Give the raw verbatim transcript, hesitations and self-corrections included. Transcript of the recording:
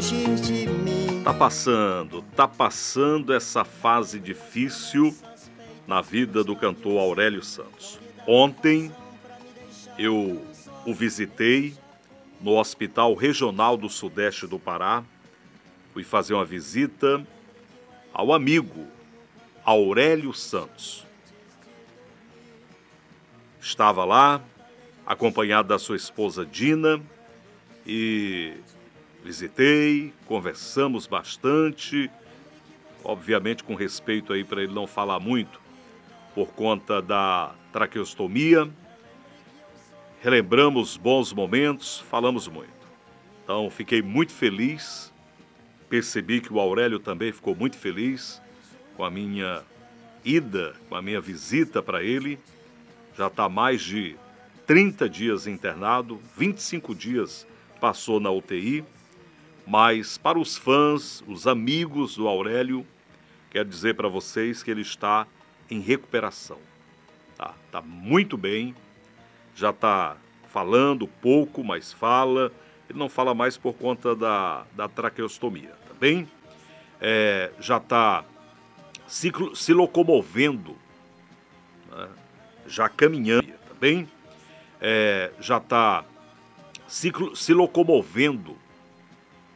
fugir de mim. Tá passando, tá passando essa fase difícil na vida do cantor Aurélio Santos. Ontem eu o visitei no Hospital Regional do Sudeste do Pará. Fui fazer uma visita ao amigo Aurélio Santos. Estava lá, acompanhado da sua esposa Dina, e visitei, conversamos bastante, obviamente com respeito aí para ele não falar muito, por conta da traqueostomia. Relembramos bons momentos, falamos muito. Então, fiquei muito feliz, percebi que o Aurélio também ficou muito feliz com a minha ida, com a minha visita para ele. Já está mais de trinta dias internado, vinte e cinco dias passou na U T I, mas para os fãs, os amigos do Aurélio, quero dizer para vocês que ele está em recuperação. Tá, tá muito bem, já está falando pouco, mas fala. Ele não fala mais por conta da, da traqueostomia, tá bem? É, já está se, se locomovendo, né? Já caminhando, tá bem? É, já está se, se locomovendo